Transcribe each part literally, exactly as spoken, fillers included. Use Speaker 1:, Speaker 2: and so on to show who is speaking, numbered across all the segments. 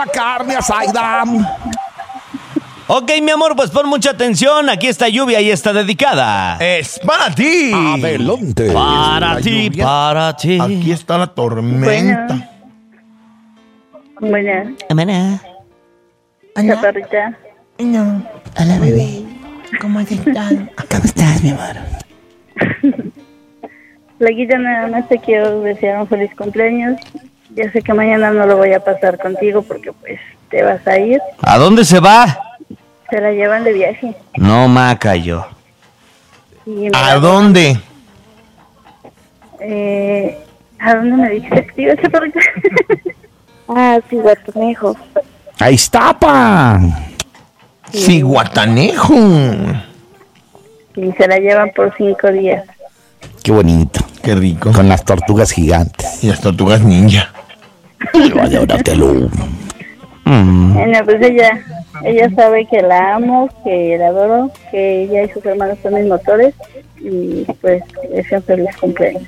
Speaker 1: la carne, Zaida.
Speaker 2: Ok, mi amor, pues pon mucha atención. Aquí está Lluvia y está dedicada.
Speaker 3: Es para ti.
Speaker 1: Adelante.
Speaker 2: Para
Speaker 3: La
Speaker 2: ti,
Speaker 3: lluvia.
Speaker 2: para ti.
Speaker 3: Aquí está la tormenta.
Speaker 4: Bueno,
Speaker 2: Amena.
Speaker 4: chaparrita.
Speaker 5: No.
Speaker 2: Hola, bebé.
Speaker 5: ¿Cómo has estado?
Speaker 2: ¿Cómo estás, mi amor?
Speaker 4: Laguita, nada más te quiero desear un feliz cumpleaños. Ya sé que mañana no lo voy a pasar contigo porque pues te vas a ir.
Speaker 2: ¿A dónde se va?
Speaker 4: Se la llevan de viaje.
Speaker 2: No, maca, yo.
Speaker 4: Y me
Speaker 3: ¿A
Speaker 4: la-
Speaker 3: dónde?
Speaker 4: Eh, ¿A dónde me dijiste que te ibas, chaparrita? Ah, sí, Guatanejo.
Speaker 1: Ahí está, pa.
Speaker 3: Ciguatanejo.
Speaker 4: Y se la llevan por cinco días.
Speaker 1: Qué bonito.
Speaker 3: Qué rico.
Speaker 1: Con las tortugas gigantes.
Speaker 3: Y las tortugas ninja.
Speaker 1: Adóratelo.
Speaker 2: Mm.
Speaker 4: Bueno, pues ella, ella sabe que la amo, que la adoro, que ella y sus hermanos son mis motores. Y pues, deseo un feliz cumpleaños.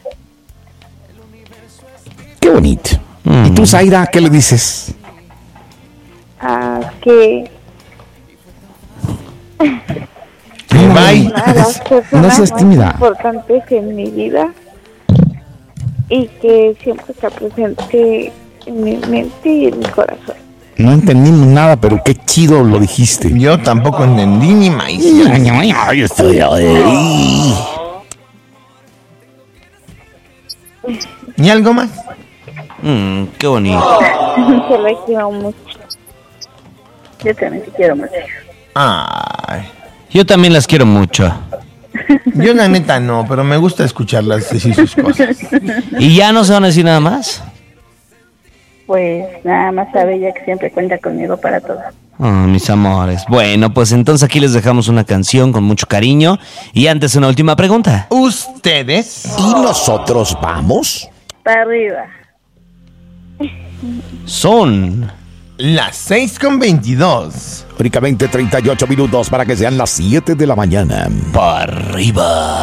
Speaker 1: Qué bonito.
Speaker 2: Mm.
Speaker 1: ¿Y tú, Zaida, qué le dices?
Speaker 4: Ah, que
Speaker 3: Bye.
Speaker 4: una de las
Speaker 1: No
Speaker 4: personas
Speaker 1: seas
Speaker 4: más
Speaker 1: tímida.
Speaker 4: importantes en mi vida y que siempre está presente en mi mente y en mi corazón.
Speaker 1: No entendimos nada, pero qué chido lo dijiste.
Speaker 3: Yo tampoco entendí ni maíz.
Speaker 1: Ay, estoy ahí.
Speaker 3: ¿Ni algo más?
Speaker 2: Mm, qué bonito.
Speaker 4: Se la quiero mucho. Yo también te quiero mucho.
Speaker 3: Ay.
Speaker 2: Yo también las quiero mucho.
Speaker 3: Yo la neta no, pero me gusta escucharlas decir sus cosas.
Speaker 2: ¿Y ya no se van a decir nada más?
Speaker 4: Pues nada más sabe ella que siempre cuenta conmigo para todo.
Speaker 2: Oh, mis amores. Bueno, pues entonces aquí les dejamos una canción con mucho cariño. Y antes una última pregunta.
Speaker 3: ¿Ustedes?
Speaker 1: ¿Y nosotros vamos?
Speaker 4: Para arriba.
Speaker 2: Son...
Speaker 3: Las seis con veintidós.
Speaker 1: Únicamente treinta y ocho minutos para que sean las siete de la mañana.
Speaker 2: para arriba.